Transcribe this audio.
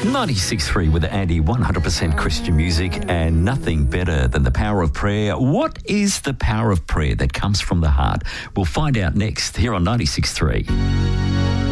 96.3 with Andy, 100% Christian music and nothing better than the power of prayer. What is the power of prayer that comes from the heart? We'll find out next here on 96.3.